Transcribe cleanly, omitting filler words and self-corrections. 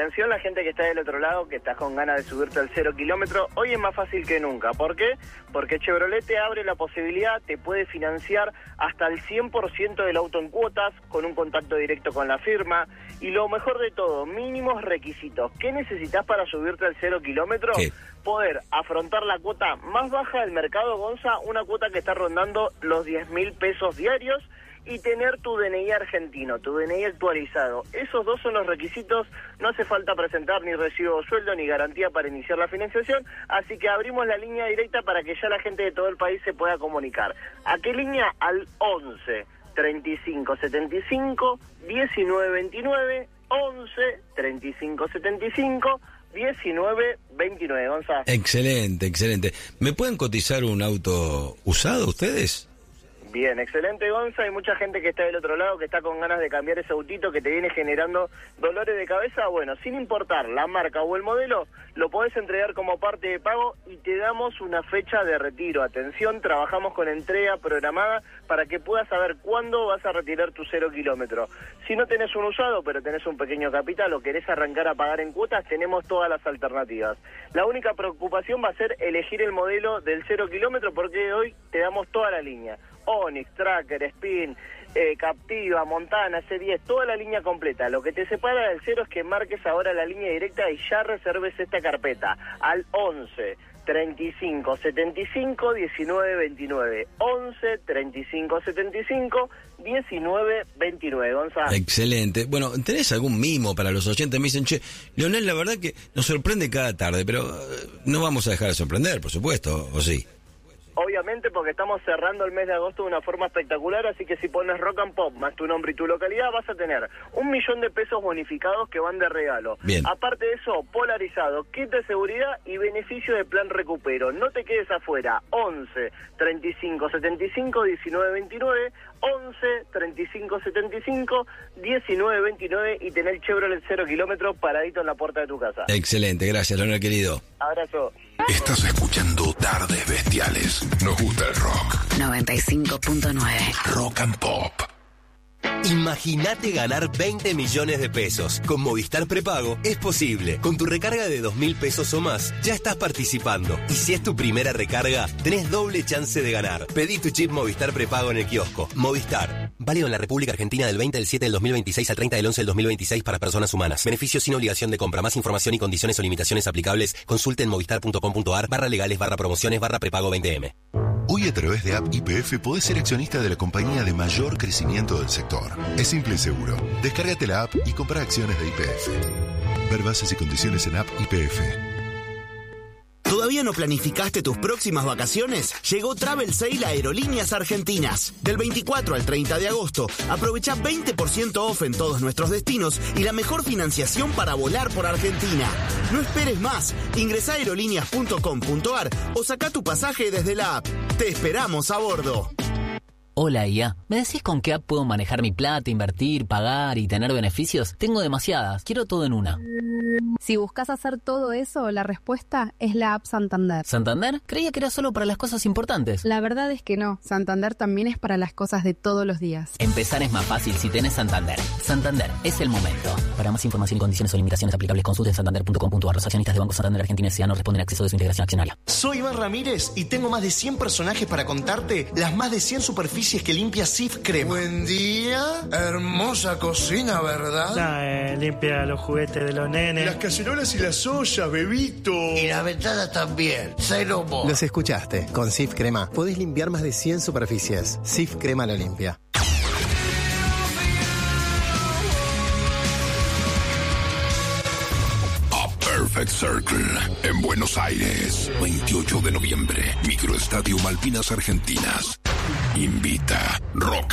Atención la gente que está del otro lado, que estás con ganas de subirte al 0 kilómetro, hoy es más fácil que nunca. ¿Por qué? Porque Chevrolet te abre la posibilidad, te puede financiar hasta el 100% del auto en cuotas, con un contacto directo con la firma, y lo mejor de todo, mínimos requisitos. ¿Qué necesitas para subirte al 0 kilómetro? ¿Qué? Poder afrontar la cuota más baja del mercado, Gonza, una cuota que está rondando los 10.000 pesos diarios, y tener tu DNI argentino, tu DNI actualizado. Esos dos son los requisitos, no hace falta presentar ni recibo de sueldo ni garantía para iniciar la financiación, así que abrimos la línea directa para que ya la gente de todo el país se pueda comunicar. ¿A qué línea? Al 11 35 75 19 29, 11 35 75 19 29, Gonzalo. Excelente, excelente. ¿Me pueden cotizar un auto usado ustedes? Bien, excelente, Gonza. Hay mucha gente que está del otro lado, que está con ganas de cambiar ese autito que te viene generando dolores de cabeza. Bueno, sin importar la marca o el modelo, lo podés entregar como parte de pago y te damos una fecha de retiro. Atención, trabajamos con entrega programada para que puedas saber cuándo vas a retirar tu 0 kilómetro. Si no tenés un usado, pero tenés un pequeño capital o querés arrancar a pagar en cuotas, tenemos todas las alternativas. La única preocupación va a ser elegir el modelo del 0 kilómetro, porque hoy te damos toda la línea. Onix, Tracker, Spin, Captiva, Montana, C10, toda la línea completa. Lo que te separa del 0 es que marques ahora la línea directa y ya reserves esta carpeta al 11 35 75 19 29, 11 35 75 19 29, Gonzalo. Excelente. Bueno, ¿tenés algún mimo para los oyentes? Me dicen, che, Leonel, la verdad que nos sorprende cada tarde, pero no vamos a dejar de sorprender, por supuesto, ¿o sí? Obviamente, porque estamos cerrando el mes de agosto de una forma espectacular, así que si pones Rock and Pop más tu nombre y tu localidad, vas a tener 1 millón de pesos bonificados que van de regalo. Bien. Aparte de eso, polarizado, kit de seguridad y beneficio de plan recupero. No te quedes afuera. 11 35 75 19 29, 11 35 75 19 29 y tener Chevrolet 0 kilómetro paradito en la puerta de tu casa. Excelente, gracias, Leonel, querido. Abrazo. Estás escuchando Tardes Bestiales. Nos gusta el rock. 95.9 Rock and Pop. Imagínate ganar 20 millones de pesos. Con Movistar Prepago es posible. Con tu recarga de 2.000 pesos o más, ya estás participando. Y si es tu primera recarga, tenés doble chance de ganar. Pedí tu chip Movistar Prepago en el kiosco. Movistar. Válido en la República Argentina del 20 del 7 del 2026 al 30 del 11 del 2026 para personas humanas. Beneficios sin obligación de compra. Más información y condiciones o limitaciones aplicables. Consulte en movistar.com.ar/legales/prepago 20M. Hoy a través de App YPF podés ser accionista de la compañía de mayor crecimiento del sector. Es simple y seguro. Descárgate la app y compra acciones de YPF. Ver bases y condiciones en App YPF. ¿Todavía no planificaste tus próximas vacaciones? Llegó Travel Sale a Aerolíneas Argentinas. Del 24 al 30 de agosto, aprovecha 20% off en todos nuestros destinos y la mejor financiación para volar por Argentina. No esperes más. Ingresá a aerolíneas.com.ar o saca tu pasaje desde la app. Te esperamos a bordo. Hola, IA. ¿Me decís con qué app puedo manejar mi plata, invertir, pagar y tener beneficios? Tengo demasiadas. Quiero todo en una. Si buscas hacer todo eso, la respuesta es la app Santander. ¿Santander? Creía que era solo para las cosas importantes. La verdad es que no. Santander también es para las cosas de todos los días. Empezar es más fácil si tenés Santander. Santander, es el momento. Para más información y condiciones o limitaciones aplicables, consulte en santander.com.ar. Los accionistas de Banco Santander Argentina S.A. no responden a acceso de su integración accionaria. Soy Iván Ramírez y tengo más de 100 personajes para contarte las más de 100 superficies que limpia Sif Crema. Buen día. Hermosa cocina, ¿verdad? Limpia los juguetes de los nenes. Las cacerolas y las ollas, bebito. Y la ventana también. Cero mo. Los escuchaste. Con Sif Crema podés limpiar más de 100 superficies. Sif Crema lo limpia. Perfect Circle, en Buenos Aires, 28 de noviembre, Microestadio Malvinas Argentinas. Invita Rock